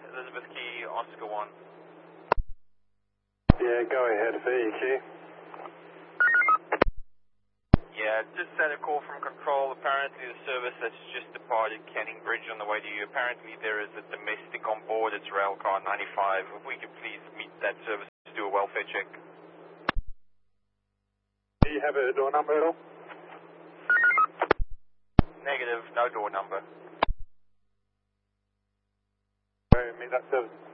Elizabeth Key, Oscar 1. Yeah, go ahead for EQ. Yeah, just had a call from control. Apparently the service has just departed Canning Bridge on the way to you. Apparently there is a domestic on board. It's Railcar 95. If we could please meet that service to do a welfare check. Do you have a door number at all? Negative, no door number. Meet that service.